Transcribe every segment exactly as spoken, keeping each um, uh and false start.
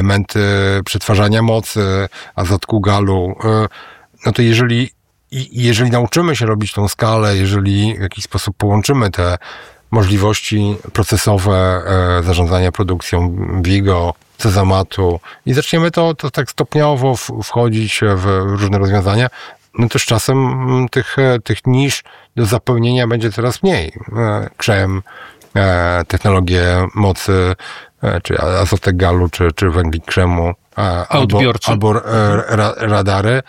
elementy przetwarzania mocy, azotku, galu, no to jeżeli, jeżeli nauczymy się robić tą skalę, jeżeli w jakiś sposób połączymy te możliwości procesowe zarządzania produkcją Vigo, Cezamatu i zaczniemy to, to tak stopniowo wchodzić w różne rozwiązania, no to z czasem tych, tych nisz do zapełnienia będzie coraz mniej. Krzem, technologie mocy, czy azotek galu, czy, czy węgli krzemu, albo, albo ra, radary.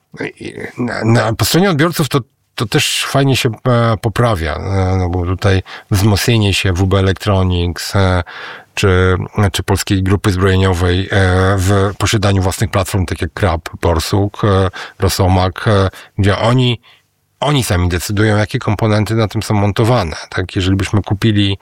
Na, po stronie odbiorców to, to też fajnie się poprawia, no bo tutaj wzmocnienie się W B Electronics, czy, czy polskiej grupy zbrojeniowej w posiadaniu własnych platform, tak jak Krab, Borsuk, Rosomak, gdzie oni Oni sami decydują, jakie komponenty na tym są montowane. Tak, jeżeli byśmy kupili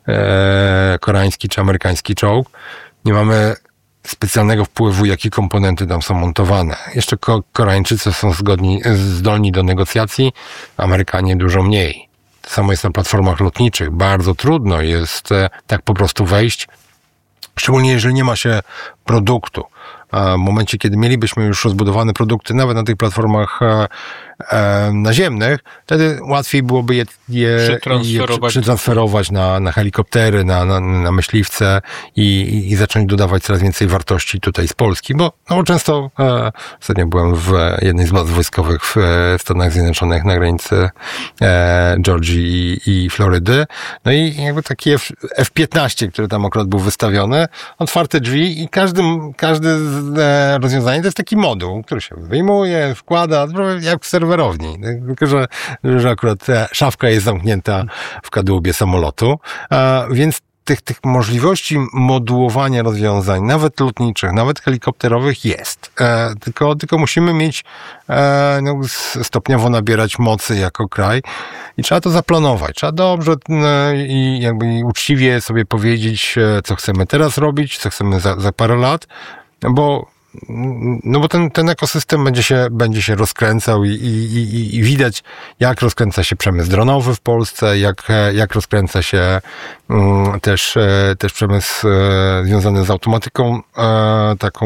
e, koreański czy amerykański czołg, nie mamy specjalnego wpływu, jakie komponenty tam są montowane. Jeszcze ko- Koreańczycy są zgodni, zdolni do negocjacji, Amerykanie dużo mniej. To samo jest na platformach lotniczych. Bardzo trudno jest e, tak po prostu wejść, szczególnie jeżeli nie ma się produktu. A w momencie, kiedy mielibyśmy już rozbudowane produkty, nawet na tych platformach e, e, naziemnych, wtedy łatwiej byłoby je, je, je przetransferować na, na helikoptery, na, na, na myśliwce i, i zacząć dodawać coraz więcej wartości tutaj z Polski, bo no, często e, ostatnio byłem w jednej z baz wojskowych w Stanach Zjednoczonych na granicy e, Georgii i, i Florydy, no i jakby taki F piętnaście, który tam akurat był wystawiony, otwarte drzwi i każdy, każdy z rozwiązanie to jest taki moduł, który się wyjmuje, wkłada, jak w serwerowni. Tylko, że, że akurat szafka jest zamknięta w kadłubie samolotu. A więc tych, tych możliwości modułowania rozwiązań, nawet lotniczych, nawet helikopterowych jest. E, tylko, tylko musimy mieć, e, no, stopniowo nabierać mocy jako kraj i trzeba to zaplanować. Trzeba dobrze e, i jakby uczciwie sobie powiedzieć, co chcemy teraz robić, co chcemy za, za parę lat, bo, no bo ten, ten ekosystem będzie się, będzie się rozkręcał i, i, i, i widać, jak rozkręca się przemysł dronowy w Polsce, jak, jak rozkręca się um, też, też przemysł e, związany z automatyką e, taką,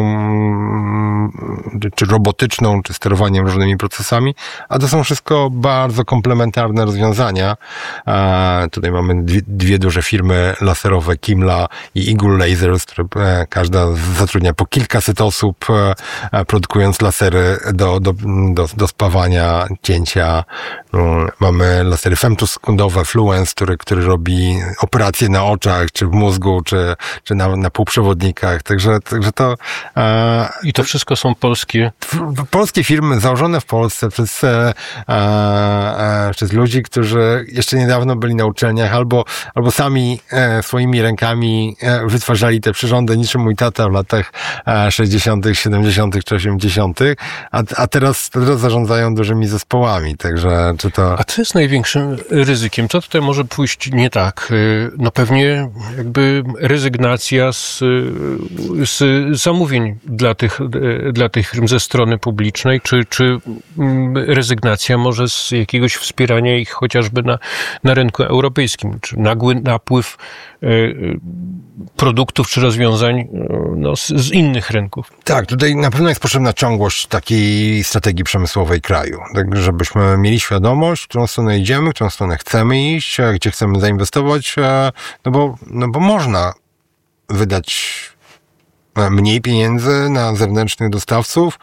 czy robotyczną, czy sterowaniem różnymi procesami, a to są wszystko bardzo komplementarne rozwiązania. E, tutaj mamy dwie, dwie duże firmy laserowe, Kimla i Eagle Lasers, które e, każda zatrudnia po kilkaset osób, produkując lasery do, do, do, do spawania, cięcia. Mamy lasery femtosekundowe, Fluence, który, który robi operacje na oczach, czy w mózgu, czy, czy na, na półprzewodnikach. Także, także to... E, I to wszystko są polskie? Polskie firmy założone w Polsce przez, e, e, przez ludzi, którzy jeszcze niedawno byli na uczelniach, albo, albo sami e, swoimi rękami e, wytwarzali te przyrządy, niczym mój tata w latach e, sześćdziesiątych, siedemdziesiątych czy osiemdziesiątych, a, a teraz, teraz zarządzają dużymi zespołami, także czy to... A co jest największym ryzykiem? Co tutaj może pójść nie tak? No pewnie jakby rezygnacja z, z zamówień dla tych, dla tych firm ze strony publicznej, czy, czy rezygnacja może z jakiegoś wspierania ich chociażby na, na rynku europejskim, czy nagły napływ produktów czy rozwiązań no, z, z innych rynków. Tak, tutaj na pewno jest potrzebna ciągłość takiej strategii przemysłowej kraju, tak żebyśmy mieli świadomość, w którą stronę idziemy, w którą stronę chcemy iść, gdzie chcemy zainwestować, no bo, no bo można wydać mniej pieniędzy na zewnętrznych dostawców,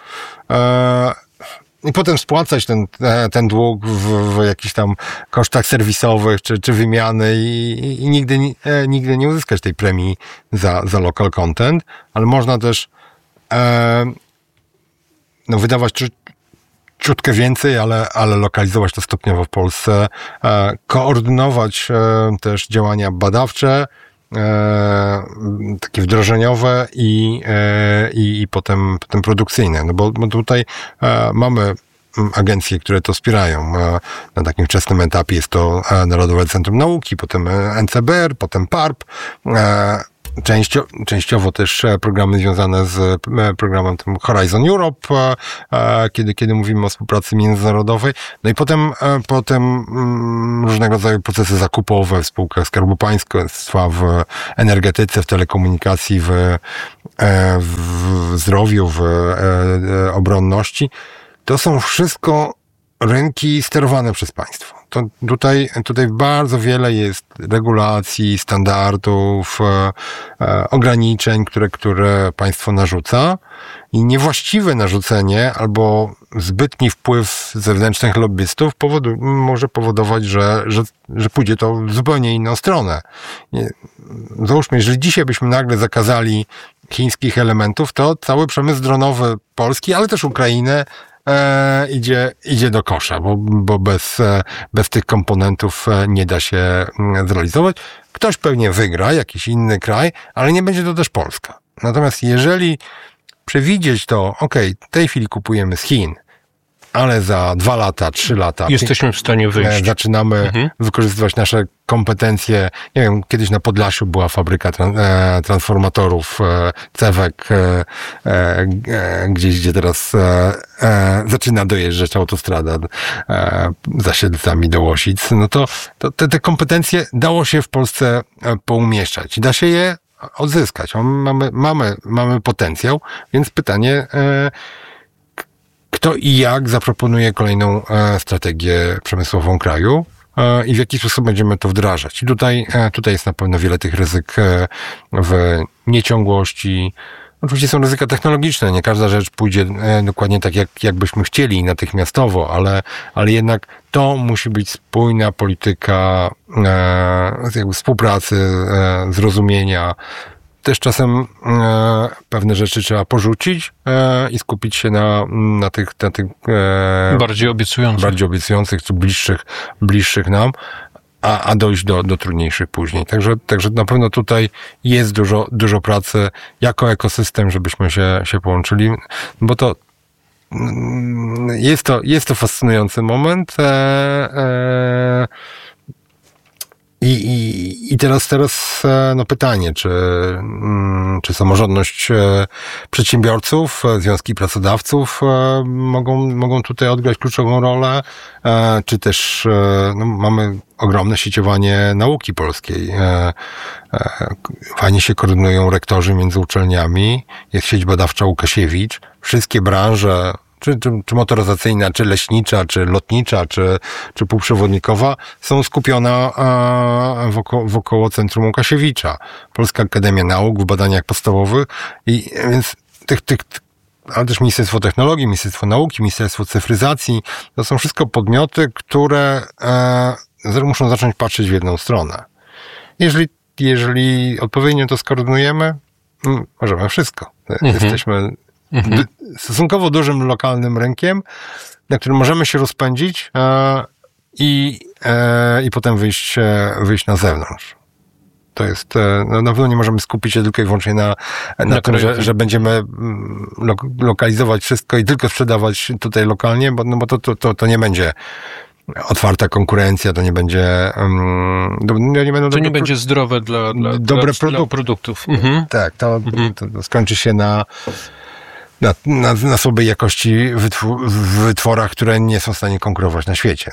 i potem spłacać ten, ten dług w, w jakichś tam kosztach serwisowych czy, czy wymiany i, i nigdy, nigdy nie uzyskać tej premii za, za local content, ale można też e, no, wydawać czu, ciutkę więcej, ale, ale lokalizować to stopniowo w Polsce, e, koordynować e, też działania badawcze, E, takie wdrożeniowe i, e, i, i potem, potem produkcyjne. No bo, bo tutaj e, mamy agencje, które to wspierają. E, na takim wczesnym etapie jest to Narodowe Centrum Nauki, potem N C B R, potem P A R P. E, częścio, częściowo też programy związane z programem tym Horizon Europe, kiedy, kiedy mówimy o współpracy międzynarodowej. No i potem, potem różnego rodzaju procesy zakupowe w spółkach Skarbu Państwa, w energetyce, w telekomunikacji, w, w zdrowiu, w obronności. To są wszystko rynki sterowane przez państwo. To tutaj, tutaj bardzo wiele jest regulacji, standardów, e, ograniczeń, które, które państwo narzuca i niewłaściwe narzucenie albo zbytni wpływ zewnętrznych lobbystów powodu, może powodować, że, że, że pójdzie to w zupełnie inną stronę. Nie, załóżmy, jeżeli dzisiaj byśmy nagle zakazali chińskich elementów, to cały przemysł dronowy Polski, ale też Ukrainy E, idzie, idzie do kosza, bo, bo bez, bez tych komponentów nie da się zrealizować. Ktoś pewnie wygra, jakiś inny kraj, ale nie będzie to też Polska. Natomiast jeżeli przewidzieć to, okej, w tej chwili kupujemy z Chin, ale za dwa lata, trzy lata jesteśmy w stanie wyjść. Zaczynamy mhm. wykorzystywać nasze kompetencje. Nie wiem, kiedyś na Podlasiu była fabryka tran- e, transformatorów, e, cewek, e, e, gdzieś, gdzie teraz e, e, zaczyna dojeżdżać autostrada e, za Siedlcami do Łosic. No to, to te, te kompetencje dało się w Polsce poumieszczać i da się je odzyskać. Mamy, mamy, mamy potencjał, więc pytanie, e, kto i jak zaproponuje kolejną e, strategię przemysłową kraju e, i w jaki sposób będziemy to wdrażać. I tutaj, e, tutaj jest na pewno wiele tych ryzyk e, w nieciągłości. Oczywiście są ryzyka technologiczne, nie każda rzecz pójdzie e, dokładnie tak, jak, jak byśmy chcieli, natychmiastowo, ale, ale jednak to musi być spójna polityka e, jakby współpracy, e, zrozumienia. Też czasem e, pewne rzeczy trzeba porzucić e, i skupić się na, na tych, na tych e, bardziej obiecujących, bardziej obiecujących czy bliższych, bliższych nam, a, a dojść do, do trudniejszych później. Także, także na pewno tutaj jest dużo, dużo pracy jako ekosystem, żebyśmy się, się połączyli, bo to jest to, jest to fascynujący moment. E, e, I, i, I teraz, teraz no pytanie, czy, czy samorządność przedsiębiorców, związki pracodawców mogą, mogą tutaj odgrać kluczową rolę, czy też no, mamy ogromne sieciowanie nauki polskiej. Fajnie się koordynują rektorzy między uczelniami, jest sieć badawcza Łukasiewicz, wszystkie branże, Czy, czy, czy motoryzacyjna, czy leśnicza, czy lotnicza, czy, czy półprzewodnikowa, są skupione wokoło, wokoło Centrum Łukasiewicza. Polska Akademia Nauk w badaniach podstawowych i więc tych, tych, ale też Ministerstwo Technologii, Ministerstwo Nauki, Ministerstwo Cyfryzacji, to są wszystko podmioty, które e, muszą zacząć patrzeć w jedną stronę. Jeżeli, jeżeli odpowiednio to skoordynujemy, możemy wszystko. Mhm. Jesteśmy Mhm. stosunkowo dużym lokalnym rynkiem, na którym możemy się rozpędzić e, i, e, i potem wyjść, e, wyjść na zewnątrz. To jest, e, no, na pewno nie możemy skupić się tylko i wyłącznie na, na, na tym, że, że będziemy lo, lokalizować wszystko i tylko sprzedawać tutaj lokalnie, bo, no, bo to, to, to, to nie będzie otwarta konkurencja, to nie będzie... Um, do, nie będą to dobre, nie będzie zdrowe dla, dla, dobre dla, dla produktów. Mhm. Tak, to, mhm. to, to skończy się na... Na, na, na słabej jakości wytwór, w wytworach, które nie są w stanie konkurować na świecie.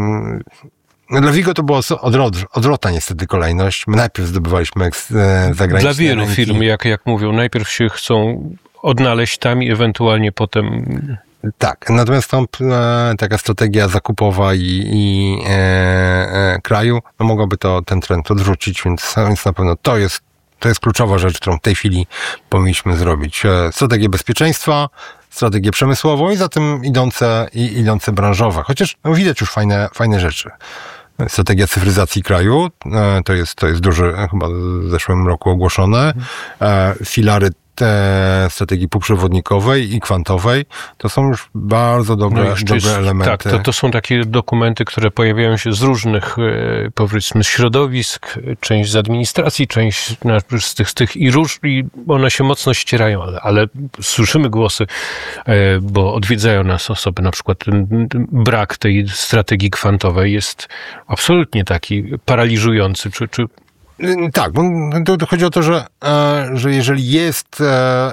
No, dla Wigo to była odwrot, odwrotna niestety kolejność. My najpierw zdobywaliśmy zagraniczne Dla wielu rynki. firm, jak, jak mówią, najpierw się chcą odnaleźć tam i ewentualnie potem... Tak, natomiast tam e, taka strategia zakupowa i, i e, e, kraju, no mogłaby to ten trend odwrócić, więc, więc na pewno to jest To jest kluczowa rzecz, którą w tej chwili powinniśmy zrobić. Strategię bezpieczeństwa, strategię przemysłową i za tym idące, i, idące branżowe. Chociaż no, widać już fajne, fajne rzeczy. Strategia cyfryzacji kraju, to jest, to jest duży, chyba w zeszłym roku ogłoszone. Filary te strategii półprzewodnikowej i kwantowej, to są już bardzo dobre, no dobre jest, elementy. Tak, to, to są takie dokumenty, które pojawiają się z różnych, powiedzmy, środowisk, część z administracji, część z tych, z tych i, róż, i one się mocno ścierają, ale, ale słyszymy głosy, bo odwiedzają nas osoby, na przykład ten brak tej strategii kwantowej jest absolutnie taki paraliżujący, czy, czy Tak, bo to, to chodzi o to, że, że jeżeli jest,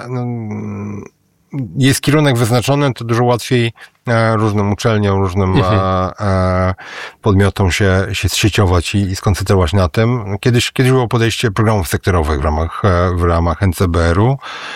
jest kierunek wyznaczony, to dużo łatwiej różnym uczelniom, różnym mhm. podmiotom się, się zsieciować i, i skoncentrować na tym. Kiedyś, kiedyś było podejście programów sektorowych w ramach, w ramach N C B R-u.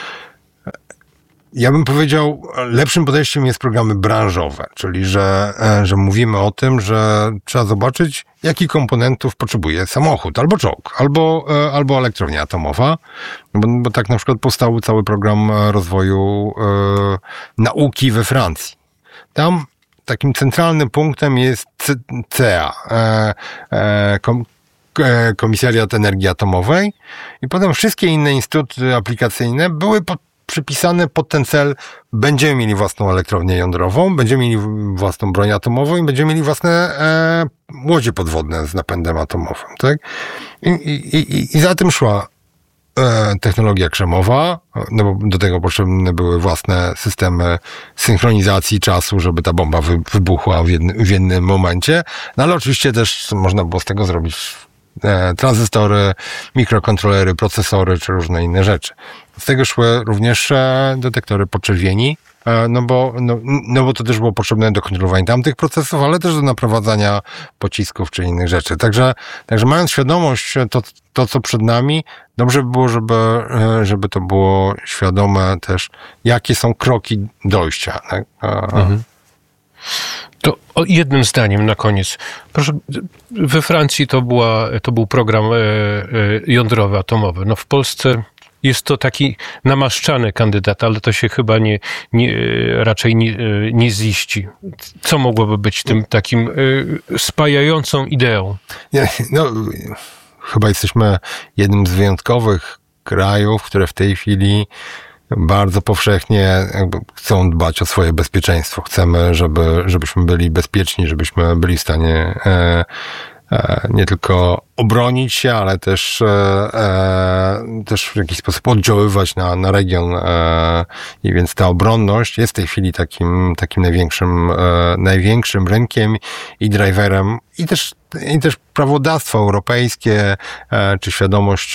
Ja bym powiedział, lepszym podejściem jest programy branżowe, czyli że, że mówimy o tym, że trzeba zobaczyć, jakich komponentów potrzebuje samochód, albo czołg, albo, albo elektrownia atomowa, bo, bo tak na przykład powstał cały program rozwoju e, nauki we Francji. Tam takim centralnym punktem jest C E A, e, e, kom, e, Komisariat Energii Atomowej, i potem wszystkie inne instytuty aplikacyjne były pod przypisane pod ten cel. Będziemy mieli własną elektrownię jądrową, będziemy mieli własną broń atomową i będziemy mieli własne e, łodzie podwodne z napędem atomowym, tak? I, i, i, i za tym szła e, technologia krzemowa, no bo do tego potrzebne były własne systemy synchronizacji czasu, żeby ta bomba wy, wybuchła w, jedny, w jednym momencie, no ale oczywiście też można było z tego zrobić tranzystory, mikrokontrolery, procesory czy różne inne rzeczy. Z tego szły również detektory podczerwieni, no bo, no, no bo to też było potrzebne do kontrolowania tamtych procesów, ale też do naprowadzania pocisków czy innych rzeczy. Także, także mając świadomość to, to, co przed nami, dobrze by było, żeby, żeby to było świadome też, jakie są kroki dojścia. Tak? Mhm. To jednym zdaniem na koniec. Proszę, we Francji to, była, to był program jądrowy, atomowy. No w Polsce jest to taki namaszczany kandydat, ale to się chyba nie, nie, raczej nie, nie ziści. Co mogłoby być tym takim spajającą ideą? Nie, no, chyba jesteśmy jednym z wyjątkowych krajów, które w tej chwili bardzo powszechnie chcą dbać o swoje bezpieczeństwo. Chcemy, żeby, żebyśmy byli bezpieczni, żebyśmy byli w stanie e, e, nie tylko obronić się, ale też, e, e, też w jakiś sposób oddziaływać na, na region. E, I więc ta obronność jest w tej chwili takim, takim największym, e, największym rynkiem i driverem, i też, i też prawodawstwo europejskie, e, czy świadomość